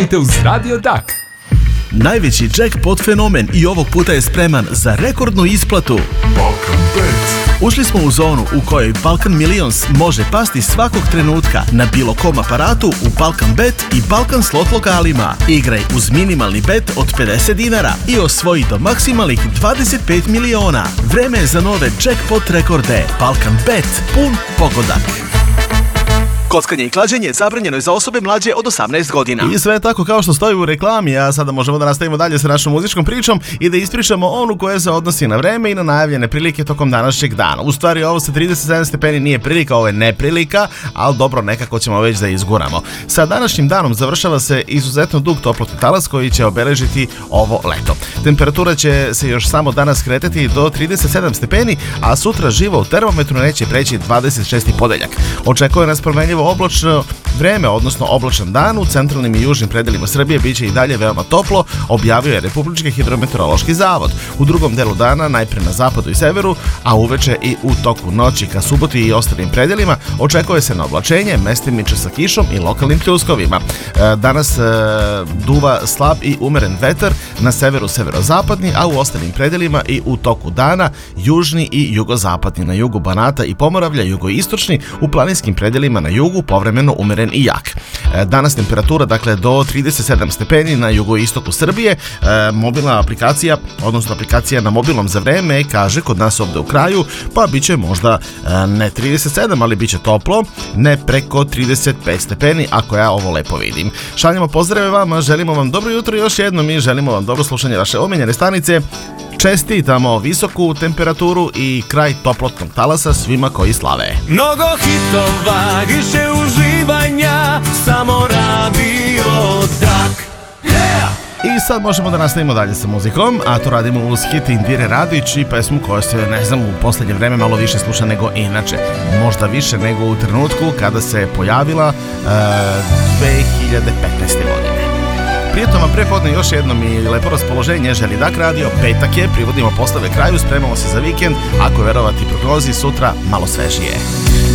Uživajte uz Radio Dak. Najveći jackpot fenomen i ovog puta je spreman za rekordnu isplatu. Balkan Bet. Ušli smo u zonu u kojoj Balkan Millions može pasti svakog trenutka na bilo kom aparatu u Balkan Bet i Balkan slot lokalima. Igraj uz minimalni bet od 50 dinara i osvoji do maksimalnih 25 miliona. Vreme je za nove jackpot rekorde. Balkan Bet, pun pogodak. Kockanje i klađenje zabranjeno je za osobe mlađe od 18 godina. I sve tako kao što stoji u reklami, a sada možemo da nastavimo dalje sa našom muzičkom pričom i da ispričamo onu koja se odnosi na vreme i na najavljene prilike tokom današnjeg dana. U stvari ovo sa 37 stepeni nije prilika, ovo je neprilika, ali dobro, nekako ćemo već da izguramo. Sa današnjim danom završava se izuzetno dug toplotni talas koji će obeležiti ovo leto. Temperatura će se još samo danas kretati do 37 stepeni, a sutra živo u termometru neće preći 26. ponedeljak. Očekuje nas promenljivo oblačno vreme, odnosno oblačan dan u centralnim i južnim predelima Srbije biće i dalje veoma toplo, objavio je Republički hidrometeorološki zavod. U drugom delu dana, najpre na zapadu i severu, a uveče i u toku noći ka Suboti i ostalim predelima, očekuje se na oblačenje, mestimice sa kišom i lokalnim pljuskovima. Danas duva slab i umeren vetar na severu severozapadni, a u ostalim predelima i u toku dana južni i jugozapadni. Na jugu Banata i Pomoravlja, jugoistočni, u planinskim predelima na jugu povremeno umeren i jak. Danas temperatura dakle do 37 stepeni na jugoistoku Srbije. Mobilna aplikacija, odnosno aplikacija na mobilnom za vreme kaže kod nas ovde u kraju, pa bit će možda ne 37, ali bit će toplo, ne preko 35 stepeni ako ja ovo lepo vidim. Šaljemo pozdrave vama, želimo vam dobro jutro još jednom i želimo vam dobro slušanje vaše omiljene stanice. Čestitamo visoku temperaturu i kraj toplotnog talasa svima koji slave. Mnogo hitova, više uživanja, samo Radio Dak. I sad možemo da nastavimo dalje sa muzikom, a to radimo uz hit Indire Radić i pesmu koja se, ne znam, u poslednje vreme malo više sluša nego inače. Možda više nego u trenutku kada se pojavila 2015. godine. Prijetno vam prepodne još jednom i lepo raspoloženje želi Dak Radio. Petak je, privodimo postave kraju, spremamo se za vikend, ako verovati prognozi sutra malo svežije.